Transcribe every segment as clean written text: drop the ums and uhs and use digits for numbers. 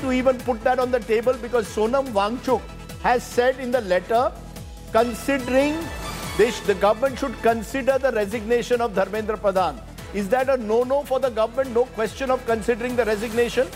to even put that on the table because Sonam Wangchuk has said in the letter, considering this, the government should consider the resignation of Dharmendra Pradhan. Is that a no-no for the government? No question of considering the resignation?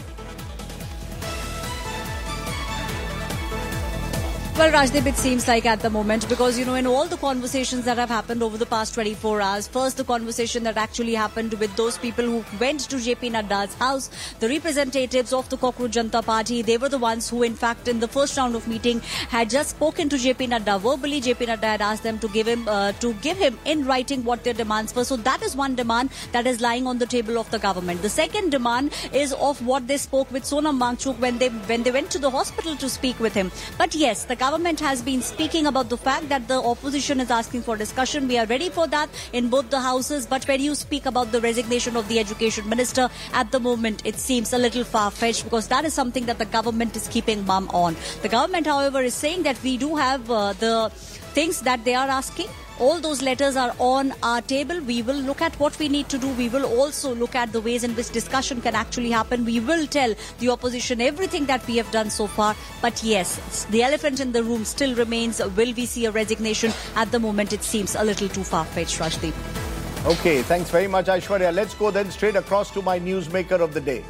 Well, Rajdeep, it seems like at the moment, because, you know, in all the conversations that have happened over the past 24 hours, first the conversation that actually happened with those people who went to JP Nadda's house, the representatives of the Cockroach Janata Party, they were the ones who, in fact, in the first round of meeting, had just spoken to JP Nadda verbally. JP Nadda had asked them to give him in writing what their demands were. So that is one demand that is lying on the table of the government. The second demand is of what they spoke with Sonam Wangchuk when they went to the hospital to speak with him. But yes, the government has been speaking about the fact that the opposition is asking for discussion. We are ready for that in both the houses. But when you speak about the resignation of the education minister, at the moment it seems a little far-fetched because that is something that the government is keeping mum on. The government, however, is saying that we do have the things that they are asking. All those letters are on our table. We will look at what we need to do. We will also look at the ways in which discussion can actually happen. We will tell the opposition everything that we have done so far. But yes, the elephant in the room still remains. Will we see a resignation? At the moment, it seems a little too far-fetched, Rajdeep. Okay, thanks very much, Aishwarya. Let's go then straight across to my newsmaker of the day.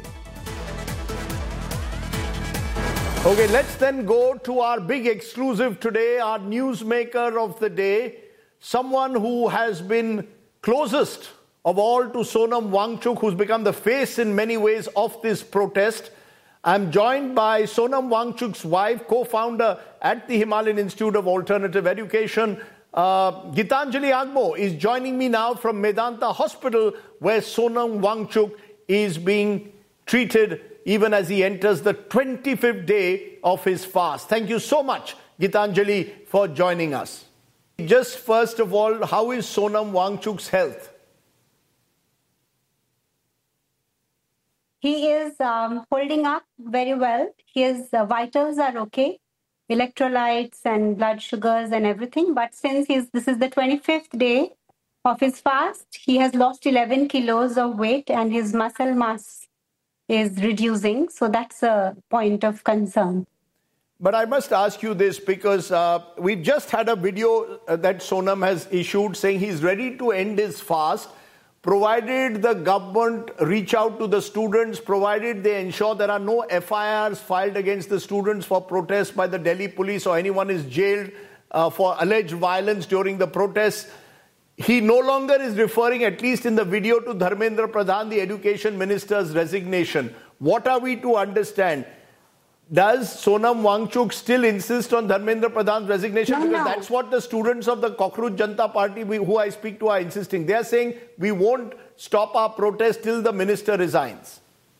Okay, let's then go to our big exclusive today, our newsmaker of the day. Someone who has been closest of all to Sonam Wangchuk, who's become the face in many ways of this protest. I'm joined by Sonam Wangchuk's wife, co-founder at the Himalayan Institute of Alternative Education. Gitanjali Agmo is joining me now from Medanta Hospital, where Sonam Wangchuk is being treated even as he enters the 25th day of his fast. Thank you so much, Gitanjali, for joining us. Just first of all, how is Sonam Wangchuk's health? He is holding up very well. His vitals are okay, electrolytes and blood sugars and everything. But since this is the 25th day of his fast, he has lost 11 kilos of weight and his muscle mass is reducing. So that's a point of concern. But I must ask you this because we just had a video that Sonam has issued saying he's ready to end his fast, provided the government reach out to the students, provided they ensure there are no FIRs filed against the students for protests by the Delhi police or anyone is jailed for alleged violence during the protests. He no longer is referring, at least in the video, to Dharmendra Pradhan, the education minister's resignation. What are we to understand? Does Sonam Wangchuk still insist on Dharmendra Pradhan's resignation? Because that's what the students of the Cockroach Janata Party who I speak to are insisting. They are saying we won't stop our protest till the minister resigns.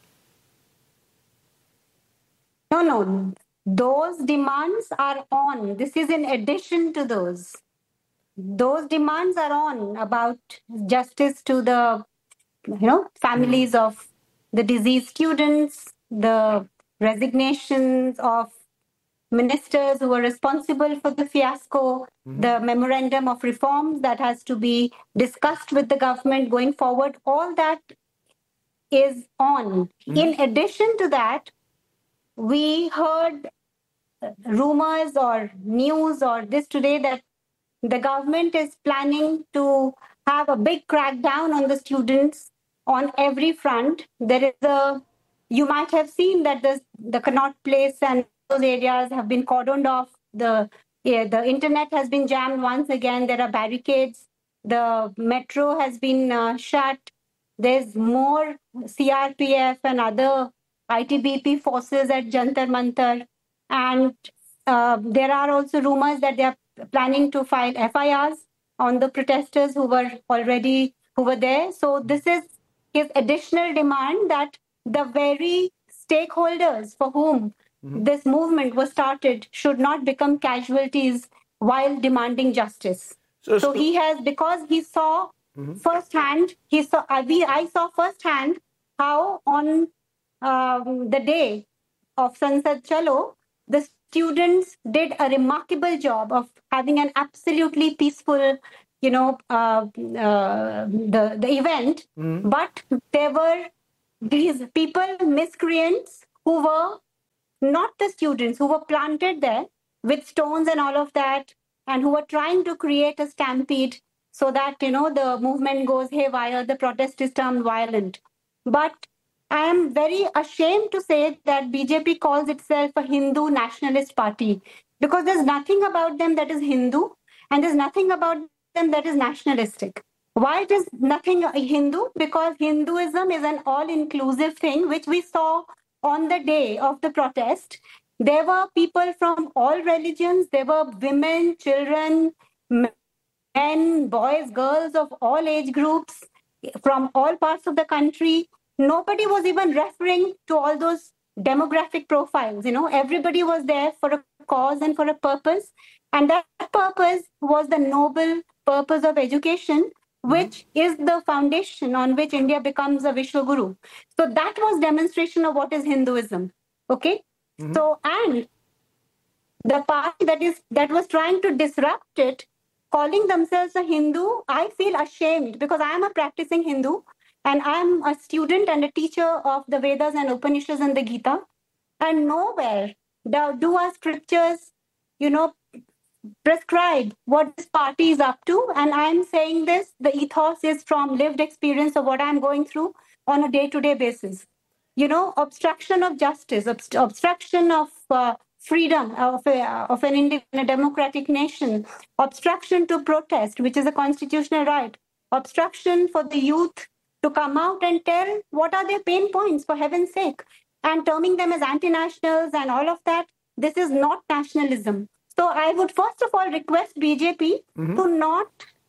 No. Those demands are on. This is in addition to those. Those demands are on about justice to the families of the deceased students, the resignations of ministers who were responsible for the fiasco, the memorandum of reforms that has to be discussed with the government going forward, all that is on. In addition to that, we heard rumors or news or this today that the government is planning to have a big crackdown on the students on every front. You might have seen that the Connaught Place and those areas have been cordoned off. The internet has been jammed once again. There are barricades. The metro has been shut. There's more CRPF and other ITBP forces at Jantar Mantar. And there are also rumors that they are planning to file FIRs on the protesters who were there. So this is his additional demand that the very stakeholders for whom this movement was started should not become casualties while demanding justice. So he has, because he saw firsthand, I saw firsthand how on the day of Sansad Chalo, the students did a remarkable job of having an absolutely peaceful the event, but there were these people, miscreants, who were not the students who were planted there with stones and all of that, and who were trying to create a stampede so that, the movement goes haywire, the protest is turned violent. But I am very ashamed to say that BJP calls itself a Hindu nationalist party, because there's nothing about them that is Hindu, and there's nothing about them that is nationalistic. Why it is nothing Hindu? Because Hinduism is an all-inclusive thing, which we saw on the day of the protest. There were people from all religions. There were women, children, men, boys, girls of all age groups from all parts of the country. Nobody was even referring to all those demographic profiles. Everybody was there for a cause and for a purpose. And that purpose was the noble purpose of education, which is the foundation on which India becomes a Vishwaguru. So that was demonstration of what is Hinduism. Okay? So, and the party that was trying to disrupt it, calling themselves a Hindu, I feel ashamed, because I am a practicing Hindu and I am a student and a teacher of the Vedas and Upanishads and the Gita. And nowhere do our scriptures, prescribe what this party is up to. And I'm saying this, the ethos is from lived experience of what I'm going through on a day-to-day basis. Obstruction of justice, obstruction of freedom of a democratic nation, obstruction to protest, which is a constitutional right, obstruction for the youth to come out and tell what are their pain points, for heaven's sake, and terming them as anti-nationals and all of that. This is not nationalism. So I would first of all request BJP to not,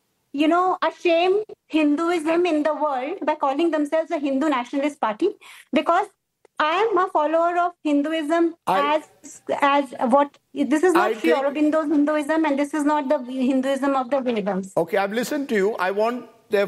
ashame Hinduism in the world by calling themselves a Hindu nationalist party, because I am a follower of Hinduism as what this is not Sri Aurobindo's Hinduism, and this is not the Hinduism of the Vedas. Okay, I've listened to you. I want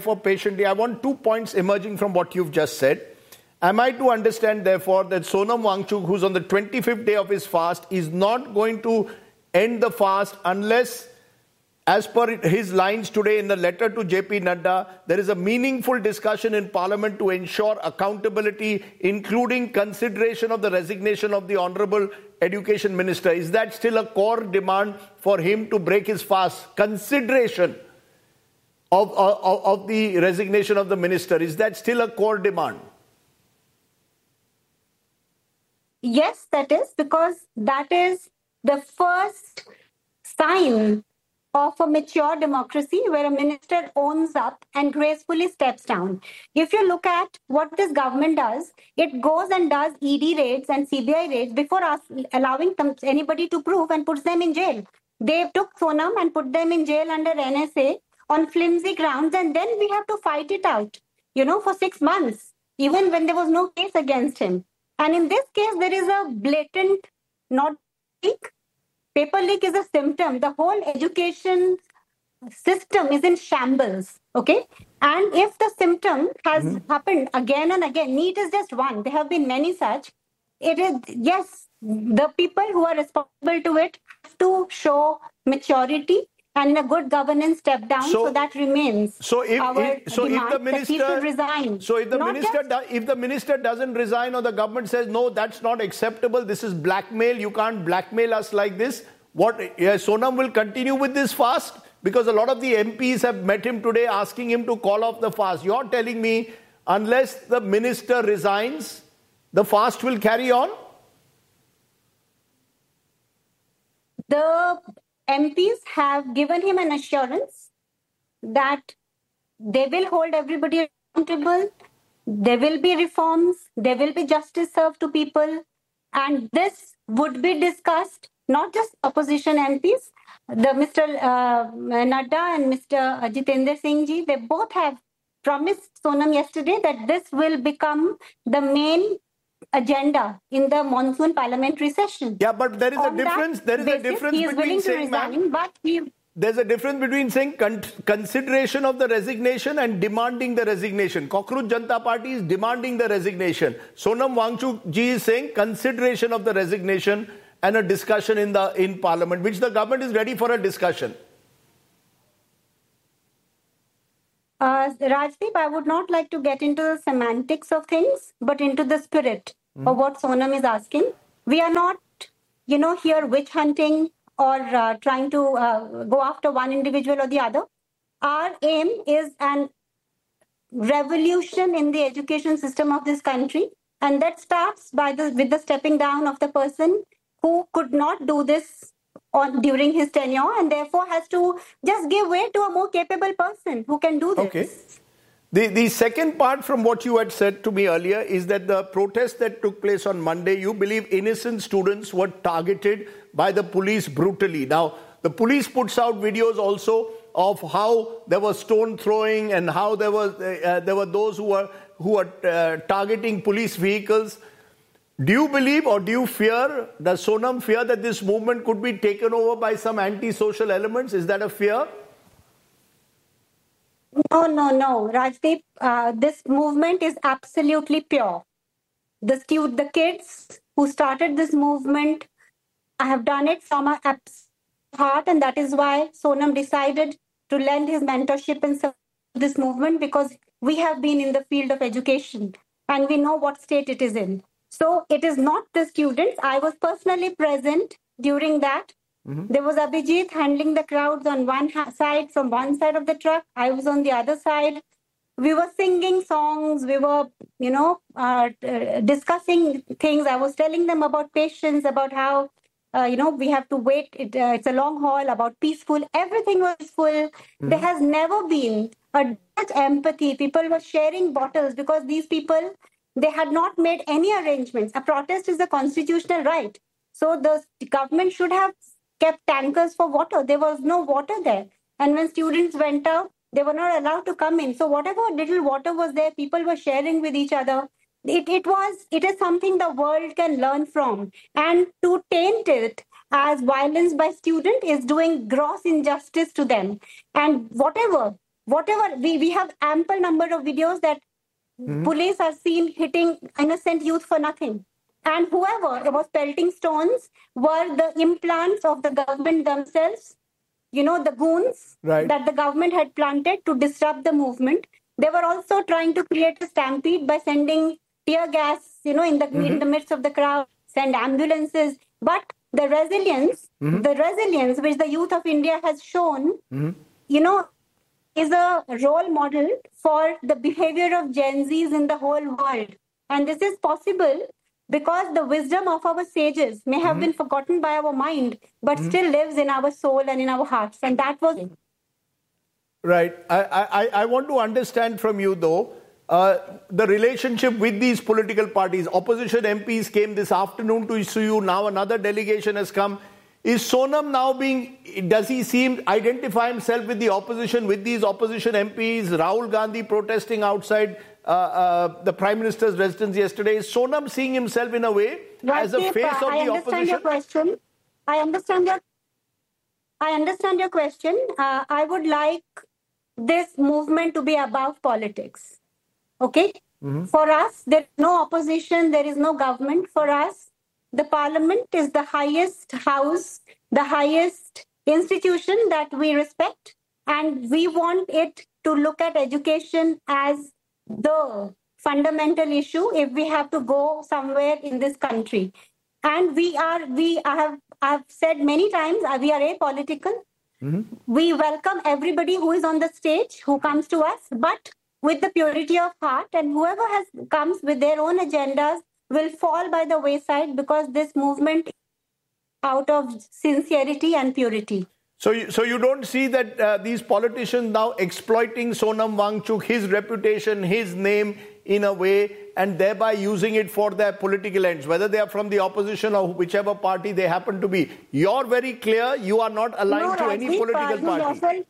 2 points emerging from what you've just said. Am I to understand, therefore, that Sonam Wangchuk, who's on the 25th day of his fast, is not going to end the fast unless, as per his lines today in the letter to JP Nadda, there is a meaningful discussion in Parliament to ensure accountability, including consideration of the resignation of the Honorable Education Minister? Is that still a core demand for him to break his fast? Consideration of the resignation of the minister, is that still a core demand? Yes, that is, because that is the first sign of a mature democracy where a minister owns up and gracefully steps down. If you look at what this government does, it goes and does ED raids and CBI raids before allowing anybody to prove, and puts them in jail. They took Sonam and put them in jail under NSA on flimsy grounds, and then we have to fight it out, for 6 months, even when there was no case against him. And in this case, there is a blatant, not leak. Paper leak is a symptom. The whole education system is in shambles, okay? And if the symptom has happened again and again, NEET is just one. There have been many such. It is, yes, the people who are responsible to it have to show maturity and in a good governance step down, so that remains. So if the minister doesn't resign, or the government says no, that's not acceptable, this is blackmail, you can't blackmail us like this, Sonam will continue with this fast? Because a lot of the MPs have met him today asking him to call off the fast. You're telling me unless the minister resigns, the fast will carry on? The MPs have given him an assurance that they will hold everybody accountable, there will be reforms, there will be justice served to people, and this would be discussed, not just opposition MPs. Mr. Nadda and Mr. Jitendra Singh ji, they both have promised Sonam yesterday that this will become the main agenda in the monsoon parliamentary session. Yeah, but there is a difference. There is a difference between saying, there's a difference between saying consideration of the resignation and demanding the resignation. Cockroach Janata Party is demanding the resignation. Sonam Wangchuk ji is saying consideration of the resignation and a discussion in Parliament, which the government is ready for a discussion. Rajdeep, I would not like to get into the semantics of things, but into the spirit of what Sonam is asking. We are not here witch hunting or trying to go after one individual or the other. Our aim is an revolution in the education system of this country, and that starts with the stepping down of the person who could not do this during his tenure, and therefore has to just give way to a more capable person who can do this. Okay. The second part from what you had said to me earlier is that the protest that took place on Monday, you believe innocent students were targeted by the police brutally. Now, the police puts out videos also of how there was stone throwing and how there were those who were targeting police vehicles. Do you believe or do you fear, does Sonam fear that this movement could be taken over by some anti-social elements? Is that a fear? No, Rajdeep. This movement is absolutely pure. The kids who started this movement have done it from our heart, and that is why Sonam decided to lend his mentorship in this movement, because we have been in the field of education and we know what state it is in. So it is not the students. I was personally present during that. Mm-hmm. There was Abhijit handling the crowds on one side, from one side of the truck. I was on the other side. We were singing songs. We were, discussing things. I was telling them about patience, about how, we have to wait. It's a long haul, about peaceful. Everything was full. Mm-hmm. There has never been such empathy. People were sharing bottles because these people, they had not made any arrangements. A protest is a constitutional right. So the government should have kept tankers for water. There was no water there. And when students went out, they were not allowed to come in. So whatever little water was there, people were sharing with each other. It is something the world can learn from. And to taint it as violence by student is doing gross injustice to them. And whatever, we have ample number of videos that police are seen hitting innocent youth for nothing. And whoever was pelting stones were the implants of the government themselves, the goons that the government had planted to disrupt the movement. They were also trying to create a stampede by sending tear gas, in the midst of the crowd, send ambulances. But the resilience which the youth of India has shown, is a role model for the behavior of Gen Zs in the whole world. And this is possible because the wisdom of our sages may have been forgotten by our mind, but still lives in our soul and in our hearts. And that was it. Right. I want to understand from you, though, the relationship with these political parties. Opposition MPs came this afternoon to see you. Now another delegation has come. Is Sonam now does he identify himself with the opposition, with these opposition MPs, Rahul Gandhi protesting outside the Prime Minister's residence yesterday? Is Sonam seeing himself in a way as a face of the opposition? I understand your question. I understand your question. I would like this movement to be above politics. Okay? Mm-hmm. For us, there is no opposition, there is no government. For us, the parliament is the highest house, the highest institution that we respect. And we want it to look at education as the fundamental issue if we have to go somewhere in this country. And I've said many times, we are apolitical. Mm-hmm. We welcome everybody who is on the stage, who comes to us, but with the purity of heart, and whoever comes with their own agendas will fall by the wayside, because this movement is out of sincerity and purity. So you don't see that these politicians now exploiting Sonam Wangchuk, his reputation, his name in a way, and thereby using it for their political ends, whether they are from the opposition or whichever party they happen to be. You're very clear, you are not aligned to any political party.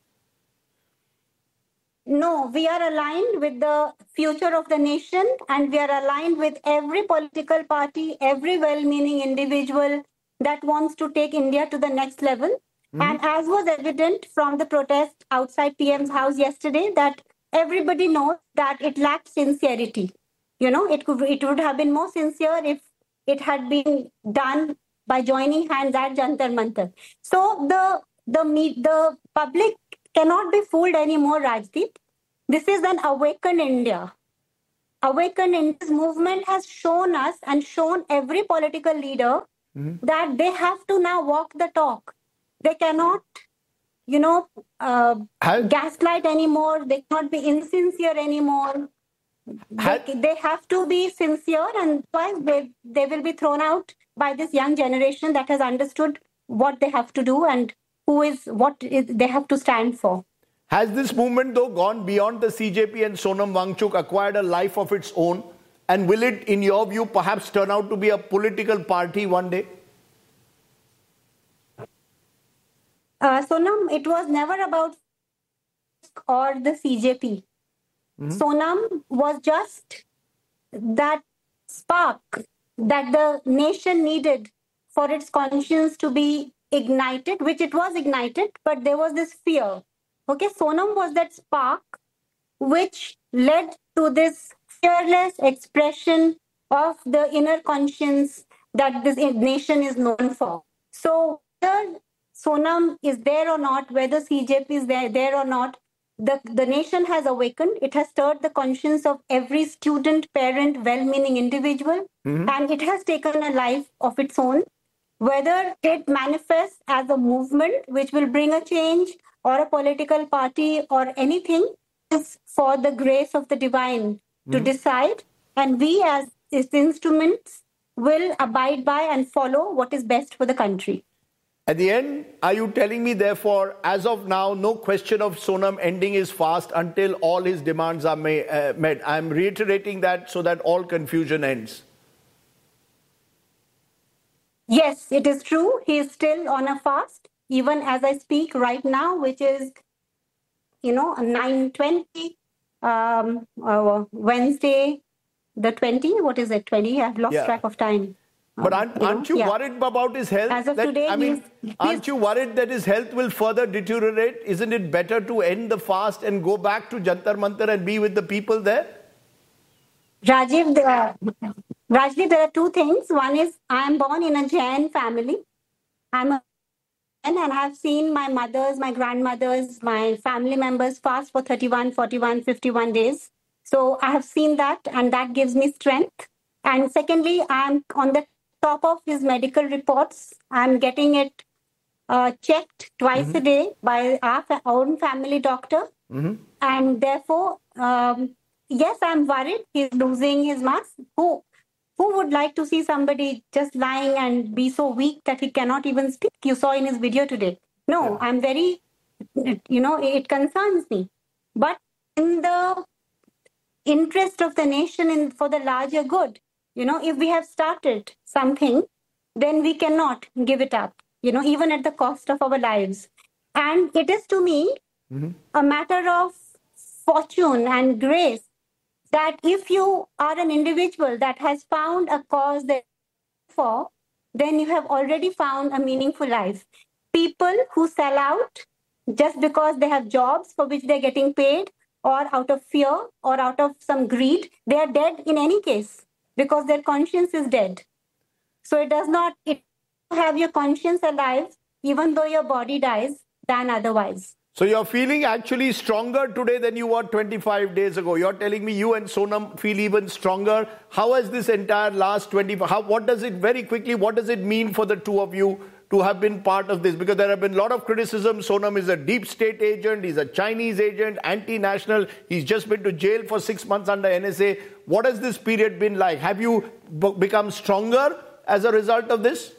No, we are aligned with the future of the nation, and we are aligned with every political party, every well-meaning individual that wants to take India to the next level. Mm-hmm. And as was evident from the protest outside PM's house yesterday, that everybody knows that it lacked sincerity. It would have been more sincere if it had been done by joining hands at Jantar Mantar. So the public cannot be fooled anymore, Rajdeep. This is an awakened India. Awakened India's movement has shown us and shown every political leader that they have to now walk the talk. They cannot, gaslight anymore. They cannot be insincere anymore. They have to be sincere, and otherwise they will be thrown out by this young generation that has understood what they have to do and they have to stand for. Has this movement, though, gone beyond the CJP and Sonam Wangchuk, acquired a life of its own? And will it, in your view, perhaps turn out to be a political party one day? Sonam, it was never about or the CJP. Sonam was just that spark that the nation needed for its conscience to be ignited, which it was ignited, but there was this fear. Okay, Sonam was that spark which led to this fearless expression of the inner conscience that this nation is known for. So whether Sonam is there or not, whether CJP is there or not, the nation has awakened. It has stirred the conscience of every student, parent, well-meaning individual, and it has taken a life of its own. Whether it manifests as a movement which will bring a change or a political party or anything is for the grace of the divine to decide. And we as its instruments will abide by and follow what is best for the country. At the end, are you telling me, therefore, as of now, no question of Sonam ending his fast until all his demands are met? I'm reiterating that so that all confusion ends. Yes, it is true. He is still on a fast, even as I speak right now, which is, 9:20, Wednesday, the 20, what is it, 20? I've lost track of time. But aren't you worried about his health? As of today, aren't you worried that his health will further deteriorate? Isn't it better to end the fast and go back to Jantar Mantar and be with the people there? Rajiv, there are two things. One is I am born in a Jain family. I'm a Jain and I have seen my mothers, my grandmothers, my family members fast for 31, 41, 51 days. So I have seen that and that gives me strength. And secondly, I'm on the top of his medical reports. I'm getting it checked twice a day by our own family doctor. And therefore, yes, I'm worried. He's losing his mass. Who would like to see somebody just lying and be so weak that he cannot even speak? You saw in his video today. No, I'm very, it concerns me. But in the interest of the nation and for the larger good, if we have started something, then we cannot give it up, even at the cost of our lives. And it is to me a matter of fortune and grace that if you are an individual that has found a cause that for, then you have already found a meaningful life. People who sell out just because they have jobs for which they're getting paid or out of fear or out of some greed, they are dead in any case because their conscience is dead. So it have your conscience alive even though your body dies than otherwise. So you're feeling actually stronger today than you were 25 days ago. You're telling me you and Sonam feel even stronger. How has this entire last 25, what does it mean for the two of you to have been part of this? Because there have been a lot of criticism. Sonam is a deep state agent. He's a Chinese agent, anti-national. He's just been to jail for 6 months under NSA. What has this period been like? Have you become stronger as a result of this?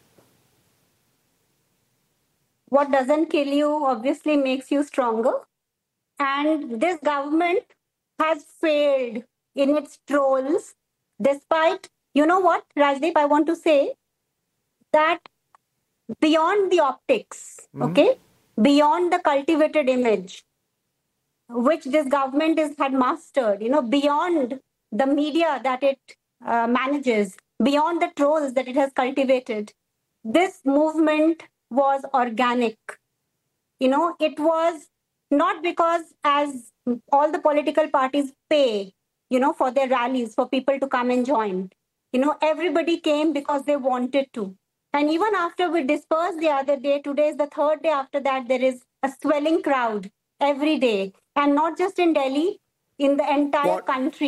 What doesn't kill you obviously makes you stronger. And this government has failed in its trolls, despite, you know what, Rajdeep, I want to say that beyond the optics, beyond the cultivated image, which this government had mastered, beyond the media that it manages, beyond the trolls that it has cultivated, this movement was organic. It was not because as all the political parties pay, for their rallies, for people to come and join. Everybody came because they wanted to. And even after we dispersed the other day, today is the third day after that, there is a swelling crowd every day. And not just in Delhi, in the entire country.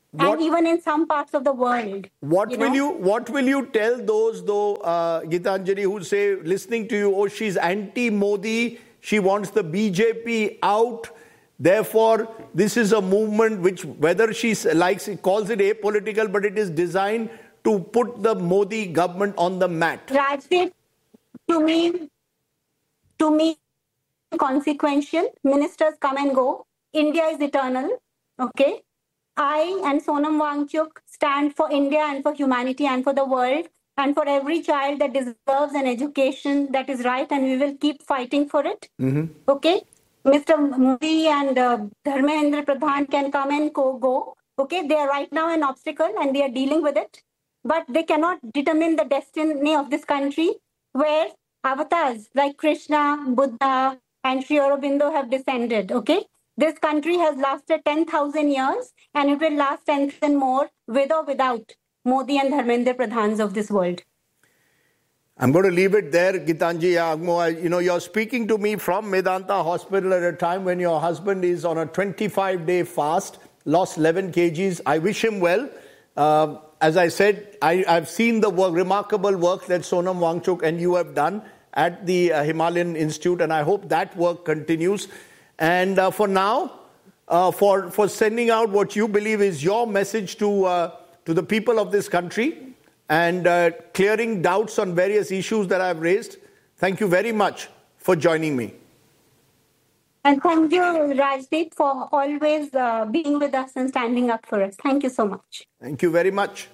and even in some parts of the world. What will you tell those, though, Gitanjali, who say, listening to you, oh, she's anti-Modi, she wants the BJP out, therefore this is a movement which, whether she calls it apolitical, but it is designed to put the Modi government on the mat. Rajdeep, to me, consequential. Ministers come and go. India is eternal. Okay. I and Sonam Wangchuk stand for India and for humanity and for the world and for every child that deserves an education that is right, and we will keep fighting for it. Okay. Mr. Modi and Dharmendra Pradhan can come and go. Okay. They are right now an obstacle and we are dealing with it. But they cannot determine the destiny of this country, where avatars like Krishna, Buddha, and Sri Aurobindo have descended. Okay, this country has lasted 10,000 years, and it will last 10,000 more, with or without Modi and Dharmendra Pradhans of this world. I'm going to leave it there, Gitanjali Angmo. You're speaking to me from Medanta Hospital at a time when your husband is on a 25-day fast, lost 11 kgs. I wish him well. As I said, I've seen the remarkable work that Sonam Wangchuk and you have done at the Himalayan Institute, and I hope that work continues. And for now, for sending out what you believe is your message to the people of this country and clearing doubts on various issues that I've raised, thank you very much for joining me. And thank you, Rajdeep, for always being with us and standing up for us. Thank you so much. Thank you very much.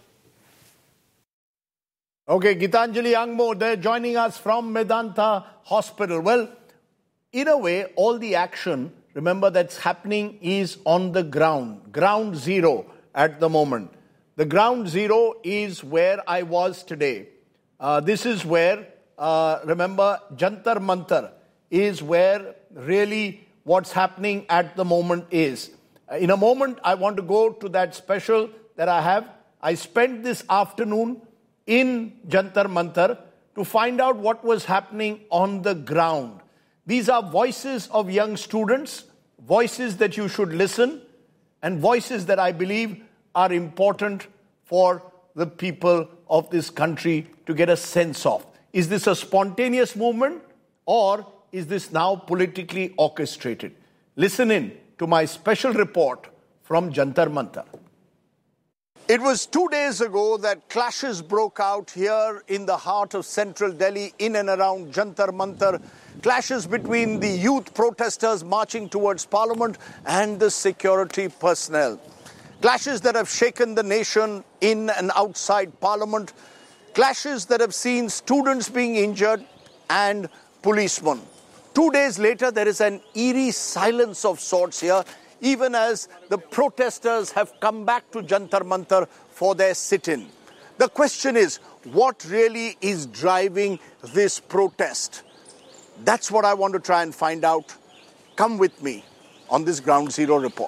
Okay, Gitanjali Angmo, they're joining us from Medanta Hospital. Well, in a way, all the action, remember, that's happening is on the ground zero at the moment. The ground zero is where I was today. This is where, remember, Jantar Mantar is where really what's happening at the moment is. In a moment, I want to go to that special that I have. I spent this afternoon in Jantar Mantar to find out what was happening on the ground. These are voices of young students, voices that you should listen, and voices that I believe are important for the people of this country to get a sense of. Is this a spontaneous movement, or is this now politically orchestrated? Listen in to my special report from Jantar Mantar. It was 2 days ago that clashes broke out here in the heart of central Delhi, in and around Jantar Mantar. Clashes between the youth protesters marching towards Parliament and the security personnel. Clashes that have shaken the nation in and outside Parliament. Clashes that have seen students being injured and policemen. 2 days later, there is an eerie silence of sorts here, even as the protesters have come back to Jantar Mantar for their sit-in. The question is, what really is driving this protest? That's what I want to try and find out. Come with me on this Ground Zero report.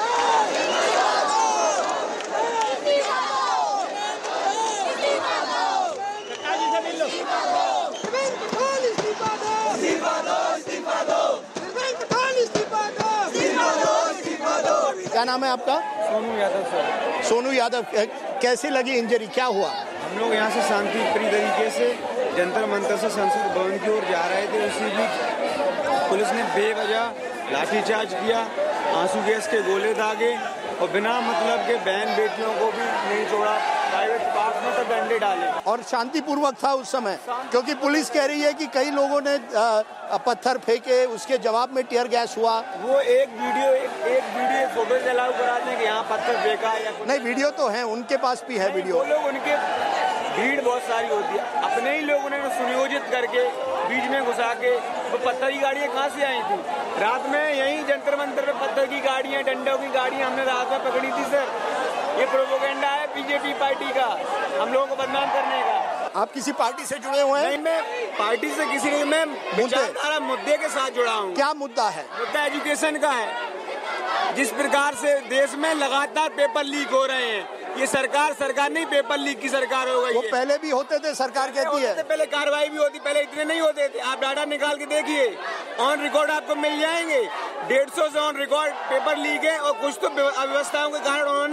क्या नाम है आपका? Sonu Yadav sir. Sonu Yadav, कैसी लगी injury, क्या हुआ? हम लोग यहाँ से शांतिप्रिय तरीके से जंतर मंतर से संसद भवन की ओर जा रहे थे। उसी बीच पुलिस ने बेवजह लाठीचार्ज किया, आंसू गैस के गोले दागे और बिना मतलब के बहन बेटियों को भी नहीं छोड़ा। प्राइवेट पार्क में तो डंडे डाले। और शांतिपूर्वक था उस समय, क्योंकि पुलिस कह रही है कि कई लोगों ने पत्थर फेंके, उसके जवाब में टीयर गैस हुआ। वो एक वीडियो फोटो अलाउ कराते हैं कि यहाँ पत्थर फेंका या नहीं, वीडियो तो है, उनके पास भी है वीडियो। वो लोग, उनके भीड़ बहुत सारी होती है, अपने ही लोगों ने सुनियोजित करके बीच में घुसा के। वो पत्थर की गाड़ियाँ कहाँ से आई थी? रात में यही जंतर मंतर पे पत्थर की गाड़ियाँ, डंडों की गाड़ियाँ हमने रात में पकड़ी थी सर। ये प्रोपेगेंडा है बीजेपी पार्टी का, हम लोगों को बदनाम करने का। आप किसी पार्टी से जुड़े हुए हैं? नहीं, मैं पार्टी से किसी नहीं, मैं विचारधारा मुद्दे के साथ जुड़ा हूँ। क्या मुद्दा है? मुद्दा एजुकेशन का है। जिस प्रकार से देश में लगातार पेपर लीक हो रहे हैं, ये सरकार नहीं, पेपर लीक की सरकार हो गई है। वो पहले भी होते थे, सरकार कहती है। पहले कार्रवाई भी होती, पहले इतने नहीं होते थे। आप डाटा निकाल के देखिए, ऑन रिकॉर्ड आपको मिल जाएंगे। 150 से ऑन रिकॉर्ड पेपर लीक है, और कुछ तो अव्यवस्थाओं के कारण उन्होंने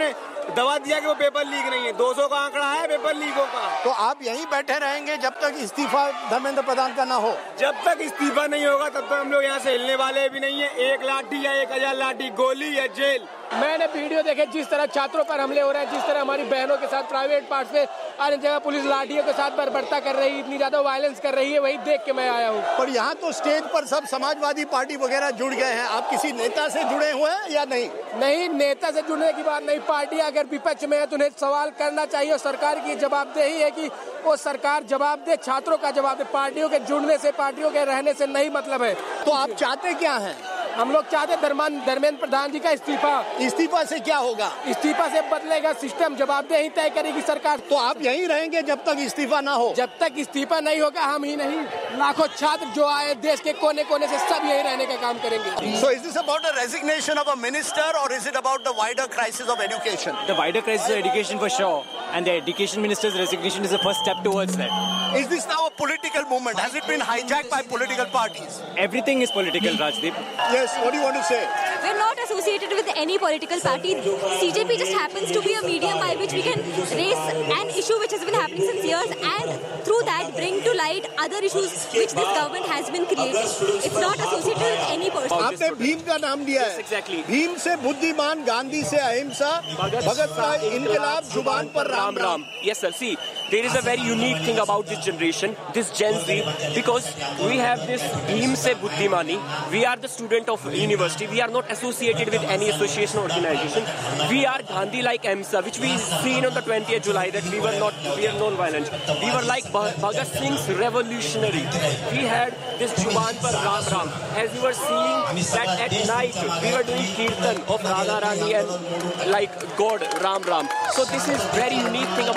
दबा दिया कि वो पेपर लीक नहीं है। 200 का आंकड़ा है पेपर लीकों का। तो आप यहीं बैठे रहेंगे जब तक इस्तीफा धर्मेंद्र प्रधान का ना हो? जब तक इस्तीफा नहीं होगा तब तक हम लोग यहाँ से हिलने वाले भी नहीं है। 1 लाठी या 1000 लाठी, गोली या जेल। मैंने वीडियो देखे जिस तरह छात्रों पर हमले हो रहे हैं, जिस तरह हमारी बहनों के साथ प्राइवेट पार्ट पे अन्य जगह पुलिस लाठियों के साथ बर्बरता कर रही है, इतनी ज्यादा वायलेंस कर रही है, वही देख के मैं आया हूँ। पर यहाँ तो स्टेज पर सब समाजवादी पार्टी वगैरह जुड़ गए हैं, आप किसी नेता से जुड़े हुए हैं या नहीं? नहीं, नेता से जुड़ने की बात नहीं। पार्टी अगर विपक्ष में है तो उन्हें सवाल करना चाहिए और सरकार की जवाबदेही है कि वो सरकार जवाब दे, छात्रों का जवाब दे। पार्टियों के जुड़ने से, पार्टियों के रहने से नहीं मतलब है। तो आप चाहते क्या हैं? हम लोग चाहते धर्मेंद्र प्रधान जी का इस्तीफा। इस्तीफा से क्या होगा? इस्तीफा से बदलेगा सिस्टम, जवाबदेही तय करेगी सरकार। तो आप यहीं रहेंगे जब तक इस्तीफा ना हो? जब तक इस्तीफा नहीं होगा हम ही नहीं, लाखों छात्र जो आए देश के कोने कोने से सब यहीं रहने का काम करेंगे। So is this about the resignation of a minister or is it about the wider crisis of education? The wider crisis of education for sure, and the education minister's resignation is the first step towards that. Is this now a political movement? Has it been hijacked by political parties? Everything is political, Rajdeep. Yes, what do you want to say? We're not associated with any political party. CJP just happens to be a medium by which we can raise an issue which has been happening since years and through that bring to light other issues which this government has been creating. It's not associated with any person. आपने भीम का नाम दिया है। Exactly. Bhim से बुद्धिमान, गांधी से अहिंसा, भगत का इनकलाब, जुबान पर Ram Ram. Yes sir, see, there is a very unique thing about this generation, this Gen Z, because we have this Bhim se Buddhimani. We are the student of university. We are not associated with any association or organization. We are Gandhi like AMSA, which we seen on the 20th July that we are non-violent. We were like Bhagat Singh's revolutionary. We had this Juban par Ram Ram. As we were seeing that at night, we were doing Kirtan of Radha Rani and like God Ram Ram. So this is very unique thing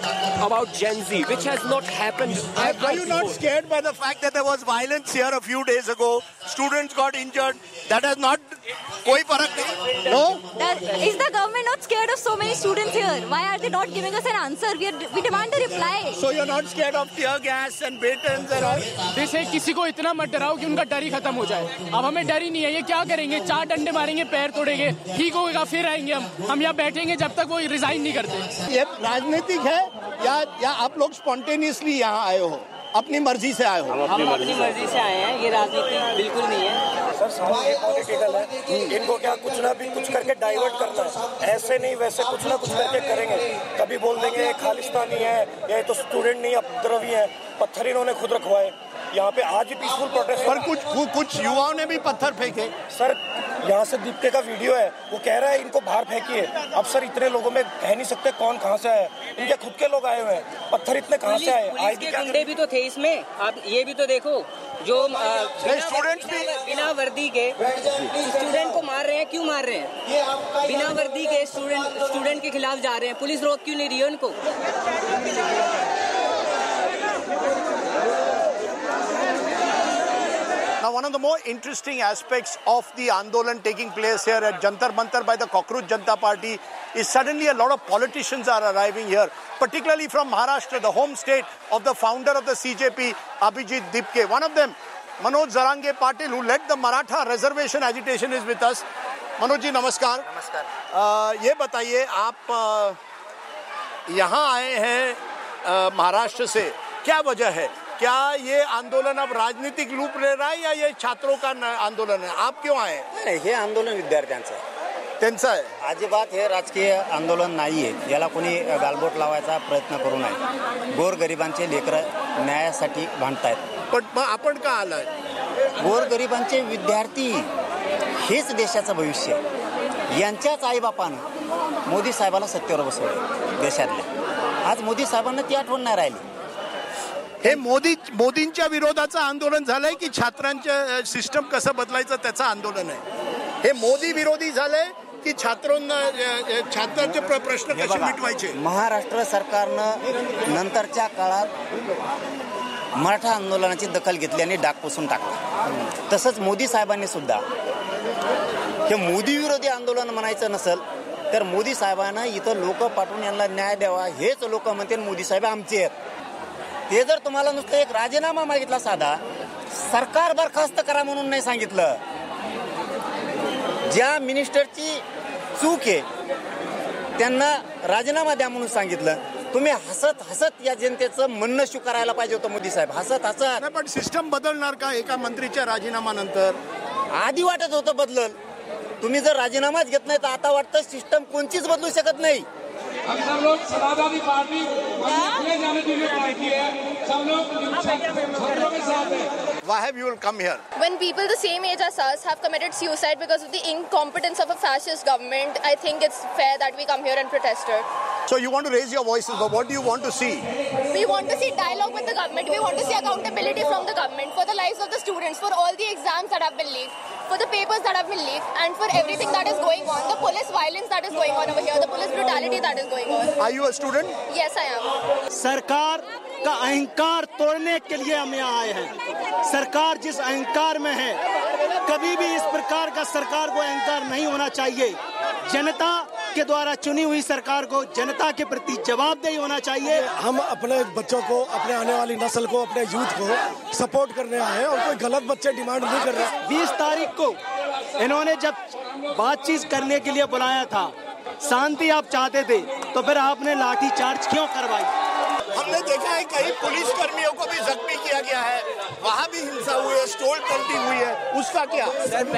about Gen Z, which has not happened ever Are you not before. scared by the fact that there was violence here a few days ago? Students got injured. That has not कोई फर्क नहीं? No? Is the government not scared of so many students here? Why are they not giving us an answer? We demand a reply. So you're not scared of tear gas and batons and all? जैसे किसी को इतना मत डराओ कि उनका डर ही खत्म हो जाए। अब हमें डर ही नहीं है, ये क्या करेंगे? 4 डंडे मारेंगे, पैर तोड़ेंगे, ठीक होगा, फिर आएंगे हम यहाँ बैठेंगे जब तक वो रिजाइन नहीं करते। ये राजनीतिक है या आप लोग स्पॉन्टेनियसली यहाँ आए हो, अपनी मर्जी से आए हो? हम अपनी मर्जी से आए हैं, ये राजनीति बिल्कुल नहीं है। सर सामने पॉलिटिकल है, इनको क्या कुछ ना भी कुछ करके डाइवर्ट करना है, ऐसे नहीं वैसे कुछ ना कुछ करके करेंगे। कभी बोल देंगे ये खालिस्तानी है, ये तो स्टूडेंट नहीं उपद्रवी है, पत्थर इन्होंने खुद रखवाए। यहाँ पे आज ही पीसफुल प्रोटेस्ट, पर कुछ युवाओं ने भी पत्थर फेंके। सर यहाँ से दीप्ते का वीडियो है, वो कह रहा है इनको बाहर फेंकिए। अब सर इतने लोगों में कह नहीं सकते कौन कहाँ से आए, इनके खुद के लोग आए हुए हैं, पत्थर इतने कहाँ से आए? पुलिस के गुंडे भी तो थे इसमें, आप ये भी तो देखो, जो स्टूडेंट्स भी बिना वर्दी के स्टूडेंट को मार रहे हैं। क्यों मार रहे हैं? बिना वर्दी के स्टूडेंट के खिलाफ जा रहे हैं, पुलिस रोक क्यों नहीं रही है उनको? Now, one of the more interesting aspects of the Andolan taking place here at Jantar Mantar by the Cockroach Janata Party is suddenly a lot of politicians are arriving here, particularly from Maharashtra, the home state of the founder of the CJP, Abhijit Dipke. One of them, Manoj Zarange Patil, who led the Maratha reservation agitation, is with us. Manoj ji, namaskar. नमस्कार। ये बताइए, आप यहाँ आए हैं महाराष्ट्र से, क्या वजह है? क्या ये आंदोलन अब राजनीतिक रूप ले रहा है या ये छात्रों का आंदोलन है? आप क्यों आए? हे आंदोलन विद्यार्थ्यांचं आहे, त्यांचं आहे, अजिबात हे राजकीय आंदोलन नाहीये। याला कोणी गालबोट लावायचा प्रयत्न करू नये। गोरगरिबांचे लेकरं न्यायासाठी भांडतायत। पण आपण का आलाय? गोरगरिबांचे विद्यार्थी हेच देशाचं भविष्य आहे। यांच्याच आईबापानं मोदी साहेबाला सत्तेवर बसवले देशातल्या। आज मोदी साहेबांना ती आठवण नाही राहिली। हे मोदींच्या विरोधाचं आंदोलन झालंय की छात्रांच्या सिस्टम कसं बदलायचं त्याचं आंदोलन आहे? हे मोदी विरोधी झालंय की छात्रांचे प्रश्न कसे मिटवायचे? महाराष्ट्र सरकारनं नंतरच्या काळात मराठा आंदोलनाची दखल घेतली आणि डाग पुसून टाकला। तसंच मोदी साहेबांनी सुद्धा हे मोदी विरोधी आंदोलन म्हणायचं नसेल तर मोदी साहेबांना इथं लोक पाठवून यांना न्याय द्यावा, हेच लोक म्हणते मोदी साहेब आमचे आहेत। ते जर तुम्हाला नुसतं एक राजीनामा मागितला साधा, सरकार बरखास्त करा म्हणून नाही सांगितलं, ज्या मिनिस्टरची चूक आहे त्यांना राजीनामा द्या म्हणून सांगितलं. तुम्ही हसत हसत या जनतेचं म्हणणं स्वीकारायला पाहिजे होतं मोदी साहेब, हसत हसत. पण सिस्टम बदलणार का एका मंत्रीच्या राजीनामानंतर? आधी वाटत होतं बदलल, तुम्ही जर राजीनामाच घेत नाही तर आता वाटतं सिस्टम कोणतीच बदलू शकत नाही. सब लोग समाजवादी पार्टी ले जाने के लिए पार्टी है, सब लोग छात्रों के साथ है. Why have you come here? When people the same age as us have committed suicide because of the incompetence of a fascist government, I think it's fair that we come here and protest it. So you want to raise your voices, but what do you want to see? We want to see dialogue with the government. We want to see accountability from the government for the lives of the students, for all the exams that have been leaked, for the papers that have been leaked, and for everything that is going on, the police violence that is going on over here, the police brutality that is going on. Are you a student? Yes, I am. सरकार का अहंकार तोड़ने के लिए हम यहाँ आए हैं. सरकार जिस अहंकार में है, कभी भी इस प्रकार का सरकार को अहंकार नहीं होना चाहिए. जनता के द्वारा चुनी हुई सरकार को जनता के प्रति जवाबदेही होना चाहिए. हम अपने बच्चों को, अपने आने वाली नस्ल को, अपने यूथ को सपोर्ट करने आए हैं और कोई गलत बच्चे डिमांड नहीं कर रहे. 20 तारीख को इन्होंने जब बातचीत करने के लिए बुलाया था, शांति आप चाहते थे, तो फिर आपने लाठी चार्ज क्यों करवाई? हमने देखा है कई पुलिस कर्मियों को भी जख्मी किया गया है, वहाँ भी हिंसा हुई है, स्टोल पेल्टिंग हुई है, उसका क्या? सर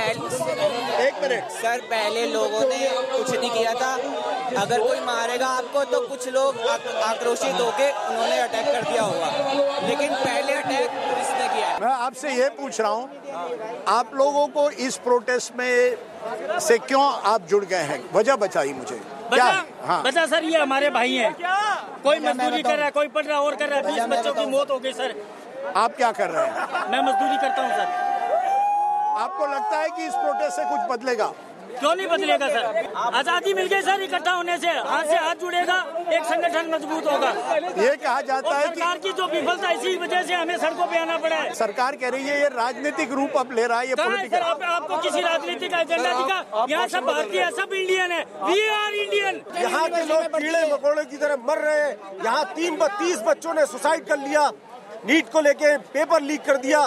एक मिनट सर, पहले लोगों ने कुछ नहीं किया था. अगर कोई मारेगा आपको तो कुछ लोग आक्रोशित होके उन्होंने अटैक कर दिया होगा, लेकिन पहले अटैक पुलिस ने किया है. मैं आपसे ये पूछ रहा हूँ, आप लोगों को इस प्रोटेस्ट में से क्यों आप जुड़ गए हैं? वजह बताइए मुझे. क्या? हाँ. बता सर, ये हमारे भाई हैं. कोई मजदूरी कर रहा है, कोई पढ़ रहा और कर रहा है. 20 बच्चों की मौत हो गई सर. आप क्या कर रहे हैं? मैं मजदूरी करता हूँ सर. आपको लगता है कि इस प्रोटेस्ट से कुछ बदलेगा? क्यों नहीं बदलेगा सर? आजादी मिल गई सर इकट्ठा होने से. हाथ से हाथ जुड़ेगा, एक संगठन मजबूत होगा. ये कहा जाता है कि सरकार की जो विफलता, इसी वजह से हमें सड़कों पे आना पड़ा है. सरकार कह रही है ये राजनीतिक रूप अब ले रहा है. ये सर, आपको किसी राजनीतिक एजेंडा दिखा? यहाँ सब भारतीय है, सब इंडियन है. We are Indian. यहाँ के लोग कीड़े मकोड़े की तरह मर रहे हैं. यहाँ 30 बच्चों ने सुसाइड कर लिया. नीट को लेके पेपर लीक कर दिया.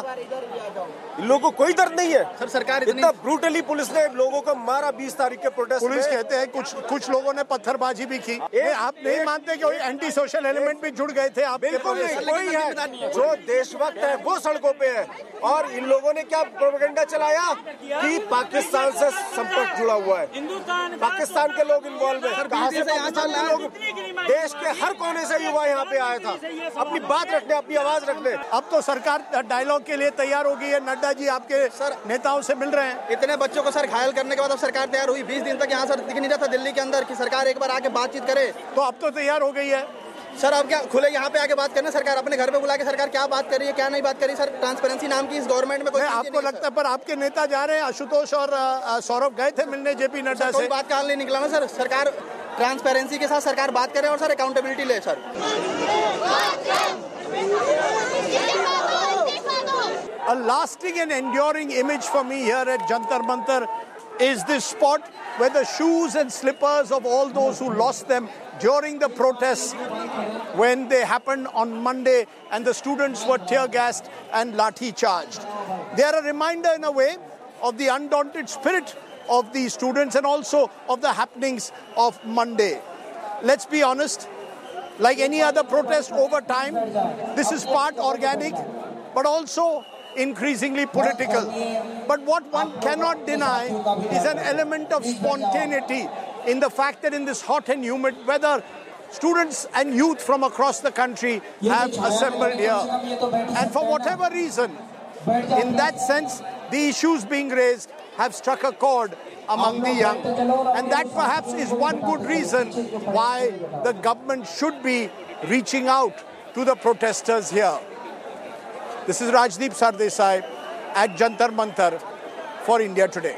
इन लोगों को कोई दर्द नहीं है. सर, सरकार इतना ब्रूटली पुलिस ने लोगों को मारा 20 तारीख के प्रोटेस्ट में. पुलिस कहते हैं कुछ लोगों ने पत्थरबाजी भी की. आप नहीं मानते कि एंटी सोशल एलिमेंट भी जुड़ गए थे? आप बिल्कुल नहीं. कोई है जो देशभक्त है वो सड़कों पे है. और इन लोगों ने क्या प्रोपेगेंडा चलाया कि पाकिस्तान से संपर्क जुड़ा हुआ है, पाकिस्तान के लोग इन्वॉल्व है. कहाँ से पाकिस्तान के लोग? देश के हर कोने से युवा यहाँ पे आया था अपनी बात रखने, अपनी आवाज रखने. अब तो सरकार डायलॉग के लिए तैयार हो गई है. नड्डा जी आपके नेताओं से मिल रहे हैं. इतने बच्चों को सर घायल करने के बाद अब सरकार तैयार हुई. 20 दिन तक यहाँ सर दिख नहीं रहा था दिल्ली के अंदर कि सरकार एक बार आके बातचीत करे. तो अब तो तैयार हो गई है सर. अब क्या खुले यहाँ पे आके बात करना? सरकार अपने घर पे बुला के सरकार क्या बात कर रही है, क्या नहीं बात कर रही? सर, ट्रांसपेरेंसी नाम की इस गवर्नमेंट में कोई आपको लगता है? पर आपके नेता जा रहे हैं, आशुतोष और सौरभ गए थे मिलने जेपी नड्डा से. कोई बात का हल नहीं निकला ना सर. सरकार ट्रांसपेरेंसी के साथ सरकार बात करे और सर अकाउंटेबिलिटी ले. Sir, a lasting and enduring image for me here at Jantar Mantar is this spot where the shoes and slippers of all those who lost them during the protests when they happened on Monday and the students were tear gassed and lathi charged. They are a reminder in a way of the undaunted spirit of these students and also of the happenings of Monday. Let's be honest, like any other protest over time, this is part organic but also increasingly political. But what one cannot deny is an element of spontaneity in the fact that in this hot and humid weather, students and youth from across the country have assembled here. And for whatever reason, in that sense, the issues being raised have struck a chord among the young. And that perhaps is one good reason why the government should be reaching out to the protesters here. This is Rajdeep Sardesai at Jantar Mantar for India Today.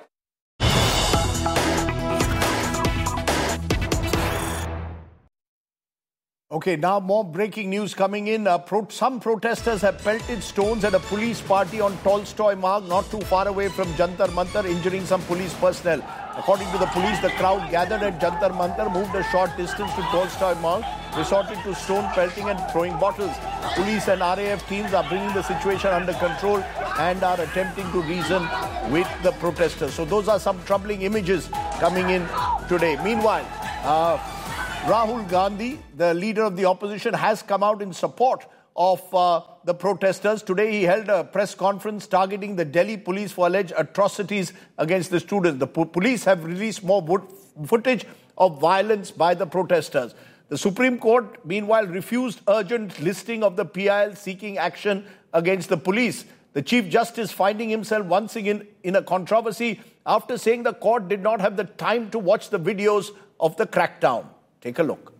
Okay, now more breaking news coming in. Some protesters have pelted stones at a police party on Tolstoy Marg, not too far away from Jantar Mantar, injuring some police personnel. According to the police, the crowd gathered at Jantar Mantar moved a short distance to Tolstoy Marg, resorted to stone pelting and throwing bottles. Police and RAF teams are bringing the situation under control and are attempting to reason with the protesters. So those are some troubling images coming in today. Meanwhile, Rahul Gandhi, the leader of the opposition, has come out in support of the protesters. Today he held a press conference targeting the Delhi police for alleged atrocities against the students. The police have released more footage of violence by the protesters. The Supreme Court, meanwhile, refused urgent listing of the PIL seeking action against the police. The Chief Justice finding himself once again in a controversy after saying the court did not have the time to watch the videos of the crackdown. Take a look.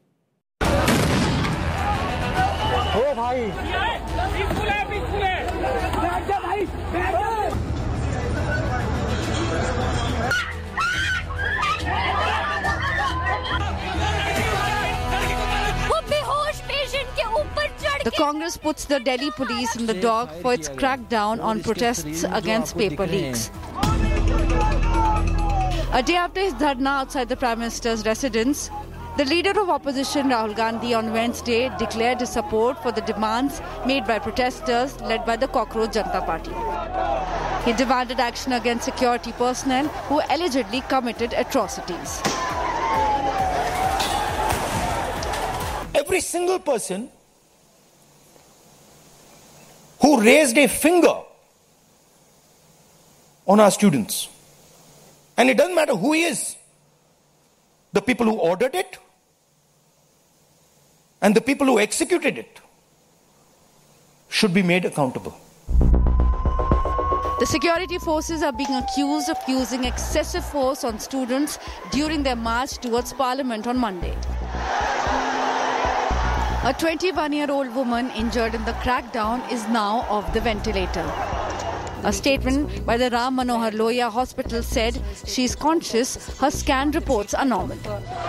ओ भाई The Congress puts the Delhi police in the dock for its crackdown on protests against paper leaks. A day after his dharna outside the Prime Minister's residence, the leader of opposition Rahul Gandhi on Wednesday declared his support for the demands made by protesters led by the Cockroach Janata Party. He demanded action against security personnel who allegedly committed atrocities. Every single person who raised a finger on our students, and it doesn't matter who he is, the people who ordered it and the people who executed it should be made accountable. The security forces are being accused of using excessive force on students during their march towards Parliament on Monday. A 21-year-old woman injured in the crackdown is now off the ventilator. A statement by the Ram Manohar Lohia Hospital said she is conscious, her scan reports are normal.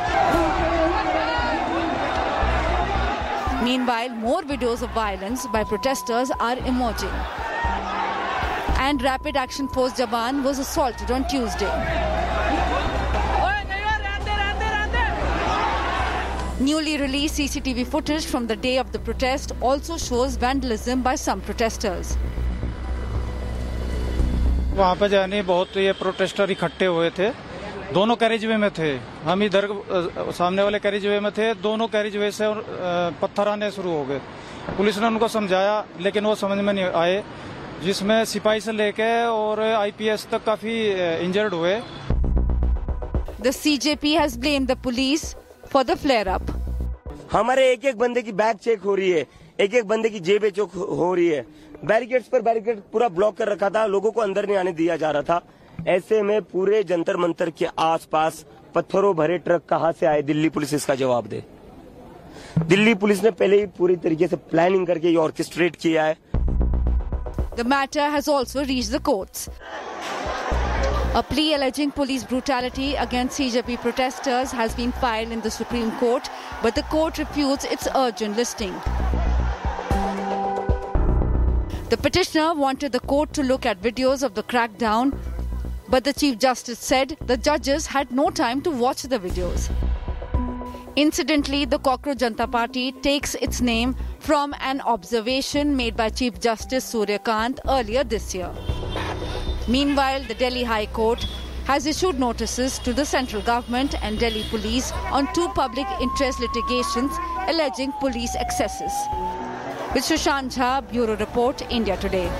Meanwhile, more videos of violence by protesters are emerging. And Rapid Action Force Jawan was assaulted on Tuesday. Newly released CCTV footage from the day of the protest also shows vandalism by some protesters. वहाँ पे जाने बहुत ये protester इकट्ठे हुए थे, दोनों carriageway में थे, हम इधर सामने वाले कैरिजवे में थे, दोनों कैरिजवे से पत्थर आने शुरू हो गए। पुलिस ने उनको समझाया लेकिन वो समझ में नहीं आए, जिसमें सिपाही से लेके और IPS तक काफी इंजर्ड हुए। The CJP has blamed the police for the flare-up. हमारे एक एक बंदे की बैग चेक हो रही है, एक एक बंदे की जेबें चेक हो रही है, बैरिकेड्स पर बैरिकेड पूरा ब्लॉक कर रखा था, लोगों को अंदर नहीं आने दिया जा रहा था। ऐसे में पूरे जंतर मंतर के आसपास पत्थरों भरे ट्रक कहां से आए, दिल्ली पुलिस इसका जवाब दे। दिल्ली पुलिस ने पहले ही पूरी तरीके से प्लानिंग करके ये ऑर्केस्ट्रेट किया है। The matter has also reached the courts. A plea alleging police brutality against CJP protesters has been filed in the Supreme Court, but the court refused its urgent listing. The petitioner wanted the court to look at videos of the crackdown, but the Chief Justice said the judges had no time to watch the videos. Incidentally, the Cockroach Janata Party takes its name from an observation made by Chief Justice Surya Kant earlier this year. Meanwhile, the Delhi High Court has issued notices to the central government and Delhi police on two public interest litigations alleging police excesses. With Sushant Jha, Bureau Report, India Today.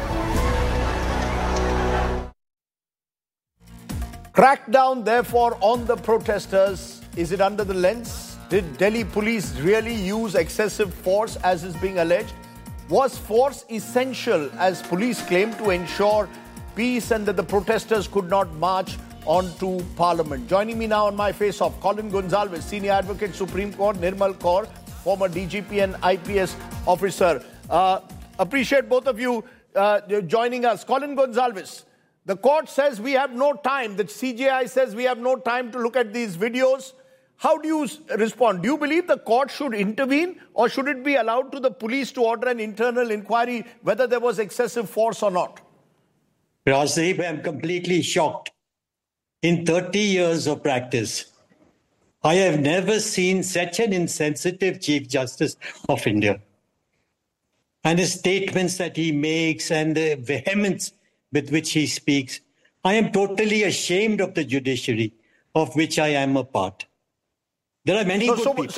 Crackdown, therefore, on the protesters. Is it under the lens? Did Delhi police really use excessive force as is being alleged? Was force essential, as police claim, to ensure peace and that the protesters could not march onto Parliament? Joining me now on my face-off, Colin Gonsalves, Senior Advocate, Supreme Court, Nirmal Kaur, former DGP and IPS officer. Appreciate both of you joining us. Colin Gonsalves, the court says we have no time. The CJI says we have no time to look at these videos. How do you respond? Do you believe the court should intervene, or should it be allowed to the police to order an internal inquiry whether there was excessive force or not? Rajdeep, I'm completely shocked. In 30 years of practice, I have never seen such an insensitive Chief Justice of India. And the statements that he makes and the vehemence with which he speaks, I am totally ashamed of the judiciary of which I am a part. There are many good people.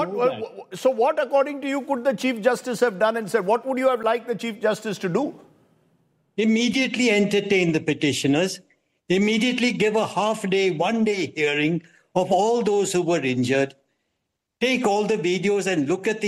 So what, according to you, could the Chief Justice have done and said? What would you have liked the Chief Justice to do? Immediately entertain the petitioners. Immediately give a half-day, one-day hearing of all those who were injured. Take all the videos and look at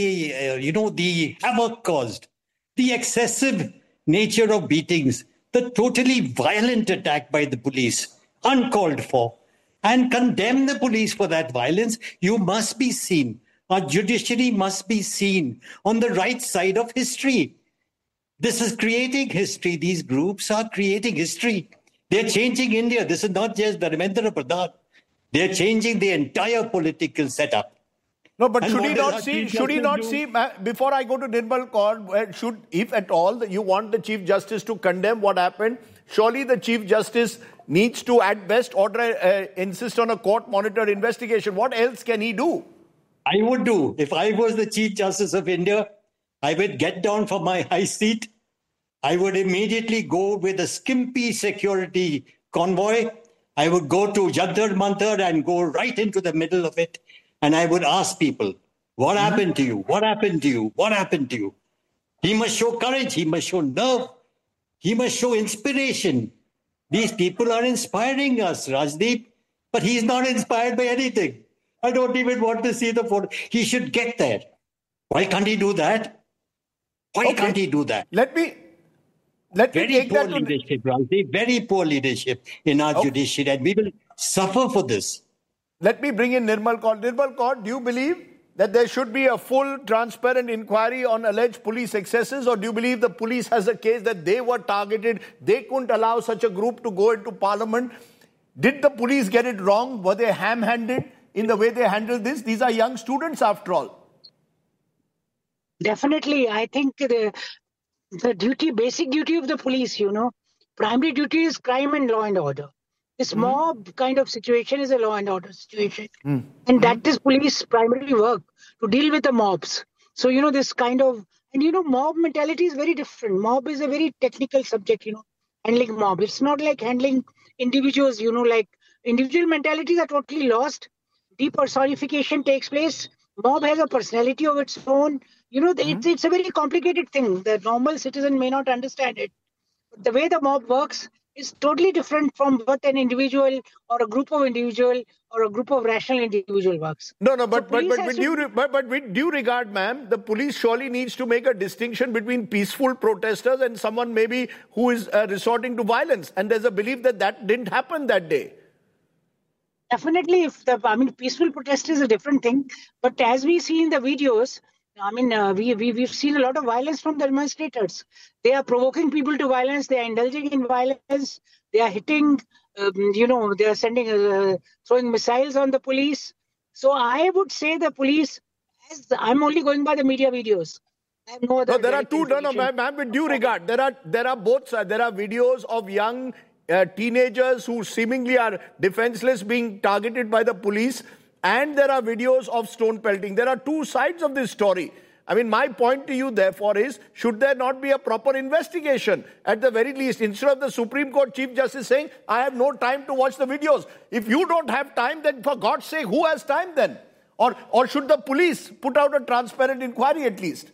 the havoc caused, the excessive nature of beatings, the totally violent attack by the police, uncalled for, and condemn the police for that violence. You must be seen. Our judiciary must be seen on the right side of history. This is creating history. These groups are creating history. They're changing India. This is not just Dharmendra Pradhan. They're changing the entire political setup. No, but should he not see, before I go to Nirmal Kaur, if at all you want the Chief Justice to condemn what happened, surely the Chief Justice needs to, at best, insist on a court-monitored investigation. What else can he do? I would do. If I was the Chief Justice of India, I would get down from my high seat. I would immediately go with a skimpy security convoy. I would go to Jantar Mantar and go right into the middle of it. And I would ask people, what happened to you? What happened to you? What happened to you? He must show courage. He must show nerve. He must show inspiration. These people are inspiring us, Rajdeep. But he's not inspired by anything. I don't even want to see the photo. He should get there. Why can't he do that? Why can't he do that? Let me very poor leadership, Rajdeep. Very poor leadership in our judiciary. And we will suffer for this. Let me bring in Nirmal Kaur. Nirmal Kaur, do you believe that there should be a full, transparent inquiry on alleged police excesses, or do you believe the police has a case that they were targeted, they couldn't allow such a group to go into parliament? Did the police get it wrong? Were they ham-handed in the way they handled this? These are young students, after all. Definitely. I think the basic duty of the police, primary duty is crime and law and order. This mob kind of situation is a law and order situation. And that is police primarily work, to deal with the mobs. So, this kind of, mob mentality is very different. Mob is a very technical subject, handling mob. It's not like handling individuals, like individual mentalities are totally lost. Depersonification takes place. Mob has a personality of its own. It's a very complicated thing. The normal citizen may not understand it. But the way the mob works is totally different from what an individual or a group of individual or a group of rational individual works. But with due regard, ma'am, the police surely needs to make a distinction between peaceful protesters and someone maybe who is resorting to violence. And there's a belief that didn't happen that day. Definitely, peaceful protest is a different thing. But as we see in the videos, we've seen a lot of violence from the demonstrators. They are provoking people to violence. They are indulging in violence. They are hitting, they are sending, throwing missiles on the police. So I would say the police, I'm only going by the media videos. I have no other. No, there are two, ma'am, with due regard. There are both sides. There are videos of young teenagers who seemingly are defenseless being targeted by the police. And there are videos of stone pelting. There are two sides of this story. My point to you, therefore, is should there not be a proper investigation? At the very least, instead of the Supreme Court Chief Justice saying, I have no time to watch the videos. If you don't have time, then for God's sake, who has time then? Or should the police put out a transparent inquiry at least?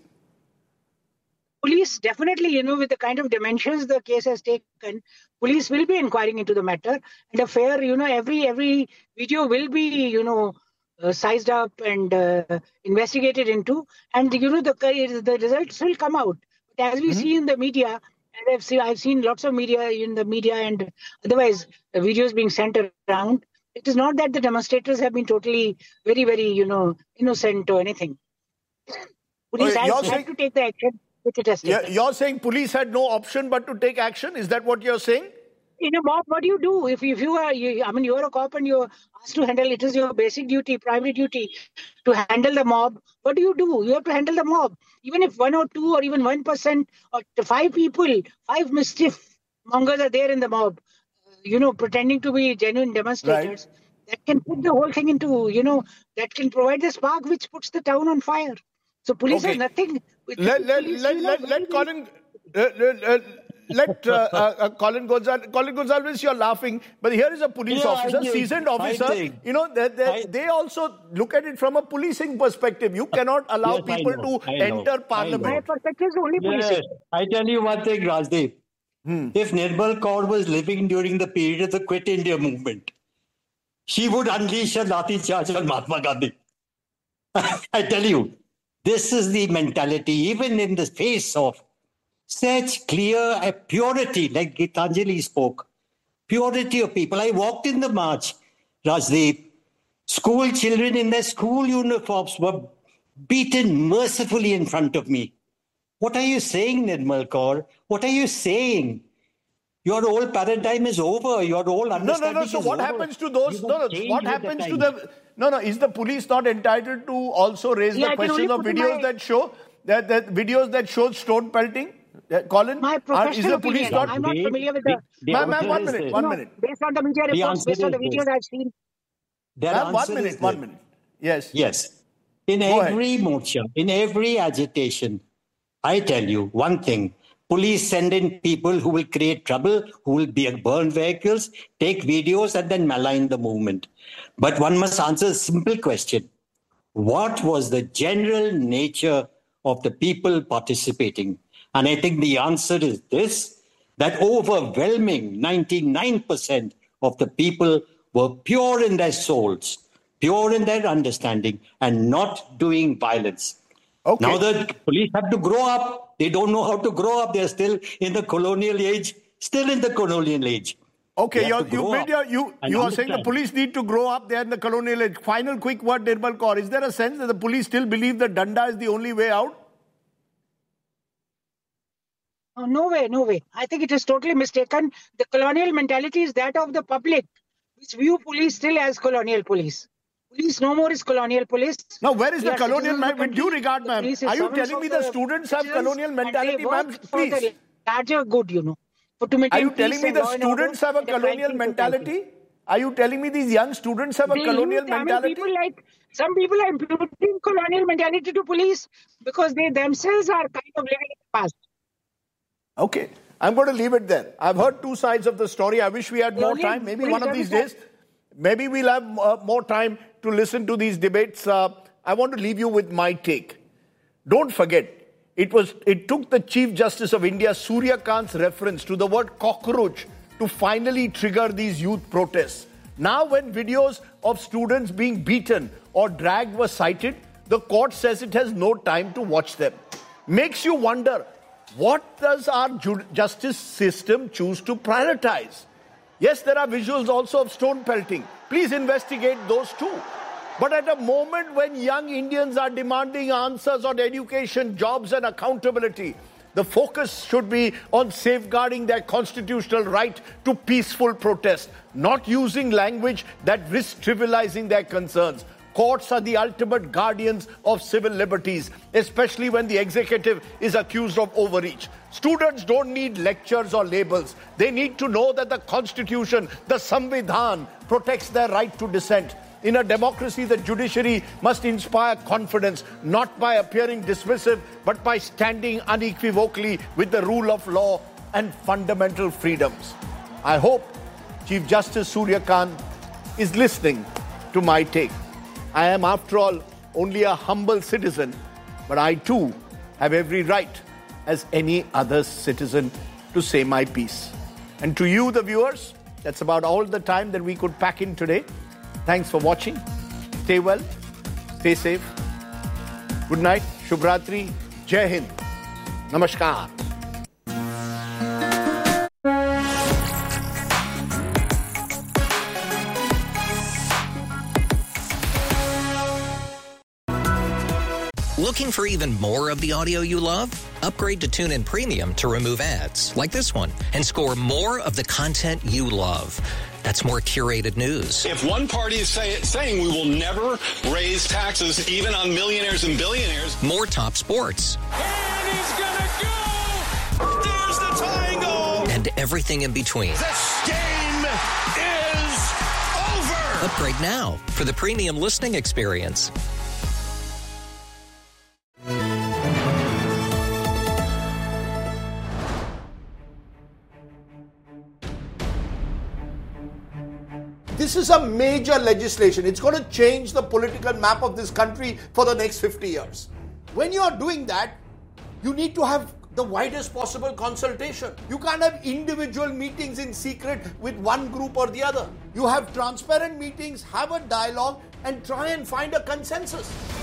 Police definitely, with the kind of dimensions the case has taken, police will be inquiring into the matter. And a fair, every video will be, sized up and investigated into. And, the results will come out. But as we see in the media, and I've seen lots of media in the media and otherwise videos being sent around, it is not that the demonstrators have been totally very, very, innocent or anything. Police have to take the action. You're saying police had no option but to take action? Is that what you're saying? In a mob, what do you do? If you are, you're a cop and you're asked to handle, it is your basic duty, primary duty to handle the mob. What do? You have to handle the mob. Even if 1 or 2 or even 1% or 5 people, 5 mischief mongers are there in the mob, pretending to be genuine demonstrators, that can put the whole thing into, that can provide the spark which puts the town on fire. So police has nothing. Let let Colin Gonzalez, you're laughing, but here is a police officer, seasoned officer. They also look at it from a policing perspective. You cannot allow people to enter Parliament. My perspective is only policing. Yes. I tell you one thing, Rajdeep. If Nirmal Kaur was living during the period of the Quit India movement, she would unleash a lathi charge on Mahatma Gandhi. I tell you, this is the mentality, even in the face of such clear purity, like Gitanjali spoke, purity of people. I walked in the march, Rajdeep. School children in their school uniforms were beaten mercifully in front of me. What are you saying, Nirmal Kaur? What are you saying? Your old paradigm is over. Your old understanding So is what over. happens to those? What happens to the... is the police not entitled to also raise the question of videos that show that videos that show stone pelting? Colin? My professional opinion. I'm not familiar with the... Ma'am, 1 minute. Based on the media reports, based on the videos I've seen. Ma'am, 1 minute. Yes. In every mocha, in every agitation, I tell you one thing. Police send in people who will create trouble, who will burn vehicles, take videos and then malign the movement. But one must answer a simple question. What was the general nature of the people participating? And I think the answer is this, that overwhelming 99% of the people were pure in their souls, pure in their understanding, and not doing violence. Okay. Now the police have to grow up. They don't know how to grow up. They're still in the colonial age. Okay, you are saying the police need to grow up. They're in the colonial age. Final quick word, Nirmal Kaur. Is there a sense that the police still believe that Danda is the only way out? Oh, no way. I think it is totally mistaken. The colonial mentality is that of the public, which view police still as colonial police. Police no more is colonial police. Now, where is the colonial mentality? With due regard, ma'am, are you telling me the students have colonial mentality, ma'am? Please. Larger good, Are you telling me the students have a colonial mentality? Are you telling me these young students have a colonial mentality? Some people are imputing colonial mentality to police because they themselves are kind of living in the past. Okay, I'm going to leave it there. I've heard two sides of the story. I wish we had more time. Maybe one of these days, maybe we'll have more time to listen to these debates. I want to leave you with my take. Don't forget, it took the Chief Justice of India, Surya Kant's reference to the word cockroach to finally trigger these youth protests. Now when videos of students being beaten or dragged were cited, the court says it has no time to watch them. Makes you wonder, what does our justice system choose to prioritize? Yes, there are visuals also of stone pelting. Please investigate those too. But at a moment when young Indians are demanding answers on education, jobs and accountability, the focus should be on safeguarding their constitutional right to peaceful protest, not using language that risks trivializing their concerns. Courts are the ultimate guardians of civil liberties, especially when the executive is accused of overreach. Students don't need lectures or labels. They need to know that the Constitution, the Samvidhan, protects their right to dissent. In a democracy, the judiciary must inspire confidence, not by appearing dismissive, but by standing unequivocally with the rule of law and fundamental freedoms. I hope Chief Justice Surya Kant is listening to my take. I am, after all, only a humble citizen, but I too have every right as any other citizen to say my piece. And to you, the viewers, that's about all the time that we could pack in today. Thanks for watching. Stay well, stay safe. Good night, Shubhratri, Jai Hind, Namaskar. Looking for even more of the audio you love? Upgrade to TuneIn Premium to remove ads like this one and score more of the content you love. That's more curated news. If one party is saying we will never raise taxes even on millionaires and billionaires. More top sports. And he's gonna go! There's the tying goal! And everything in between. This game is over! Upgrade now for the premium listening experience. This is a major legislation. It's going to change the political map of this country for the next 50 years. When you are doing that, you need to have the widest possible consultation. You can't have individual meetings in secret with one group or the other. You have transparent meetings, have a dialogue, and try and find a consensus.